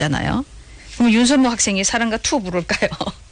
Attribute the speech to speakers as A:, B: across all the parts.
A: 불렀잖아요. 그럼 윤선모 학생이 사랑가 투 부를까요?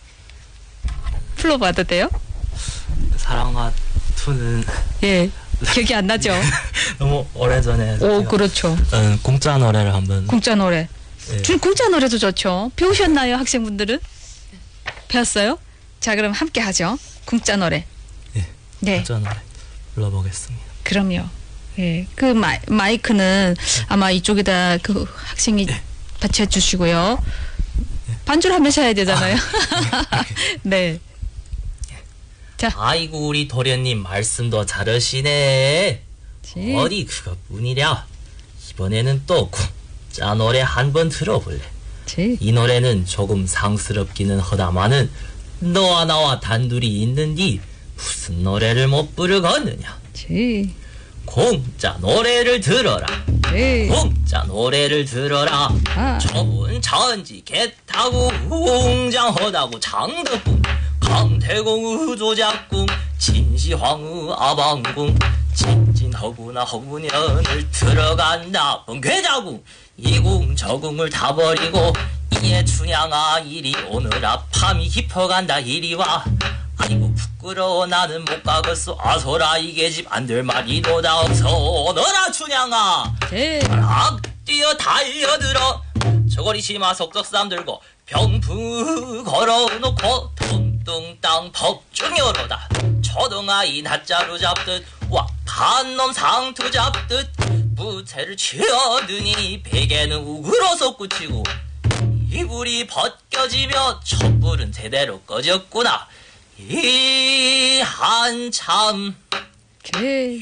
A: 불러봐도 돼요?
B: 사랑과 투는
A: 예, 기억이 안 나죠?
B: 너무 오래전에
A: 오, 그렇죠.
B: 공짜 노래를 한번
A: 공짜 노래.
B: 예.
A: 공짜 노래도 좋죠. 배우셨나요, 학생분들은? 배웠어요? 자, 그럼 함께 하죠. 공짜 노래.
B: 예,
A: 네.
B: 공짜 노래 불러보겠습니다.
A: 그럼요. 예, 그 마이크는 아마 이쪽에다 그 학생이 받쳐주시고요. 반주를 하면서 해야 되잖아요. 네. 자.
B: 아이고 우리 도련님 말씀도 잘하시네.
A: 지.
B: 어디 그것뿐이랴. 이번에는 또 공짜 노래 한번 들어볼래.
A: 지.
B: 이 노래는 조금 상스럽기는 하다마는 너와 나와 단둘이 있는디 무슨 노래를 못 부르겠느냐.
A: 지.
B: 공짜 노래를 들어라.
A: 지.
B: 공짜 노래를 들어라.
A: 아.
B: 좋은 천지 개 타고 웅장하다고 장덕궁 강태공 의조작궁 진시황의 아방궁 진진허구나 허구년을 들어간다 번괴자궁 이궁 저궁을 다 버리고 이에 춘향아 이리 오너라 밤이 깊어간다 이리와 아이고 부끄러워 나는 못 가겠소 아소라 이게 집 안 될 말이도다 어서 오너라 춘향아
A: 지.
B: 막 뛰어 달려들어 저고리 치마 속적삼 들고 병풍 걸어놓고 둥둥땅 법중여로다 초등아이 낫자루 잡듯 와간놈 상투 잡듯 무채를 치어드니 베개는 우그러 솟구치고 이불이 벗겨지며 촛불은 제대로 꺼졌구나 이 한참
A: 지.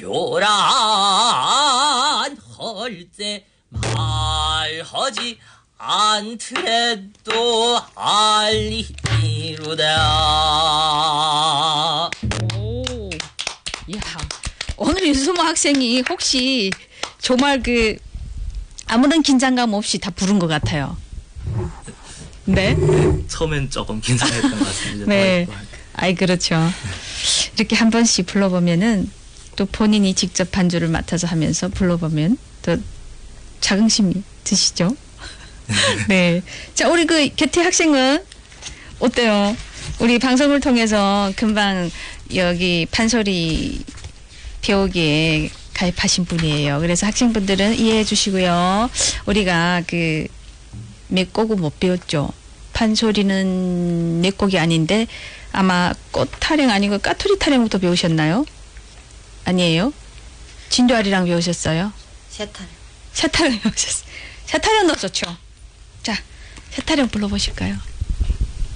B: 요란 헐세 말하지 않더라도 알리로다.
A: 오. 이야. 오늘 윤소모 학생이 혹시 정말 그 아무런 긴장감 없이 다 부른 것 같아요. 네.
B: 처음엔 조금 긴장했던 것 같습니다.
A: 네. 아이, 그렇죠. 이렇게 한 번씩 불러보면은 또 본인이 직접 반주를 맡아서 하면서 불러보면 또 자긍심이 드시죠? 네. 자, 우리 그 곁에 학생은 어때요? 우리 방송을 통해서 금방 여기 판소리 배우기에 가입하신 분이에요. 그래서 학생분들은 이해해 주시고요. 우리가 그 몇 곡은 못 배웠죠. 판소리는 몇 곡이 아닌데 아마 꽃 타령 아니고 까투리 타령부터 배우셨나요? 아니에요? 진도아리랑 배우셨어요?
C: 세타령.
A: 세타령 배우셨어요. 세타령도 좋죠. 자, 세타령 불러보실까요?